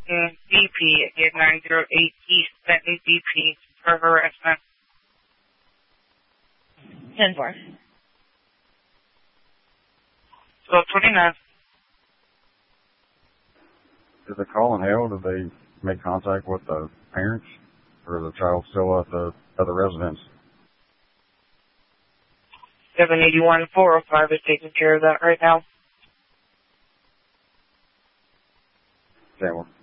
BP at 908 East Benton BP for harassment. 10-4. 1229. Did they call in hell? Did they make contact with the parents? Or the child still at the other residence? 781 405 is taking care of that right now. Okay, well,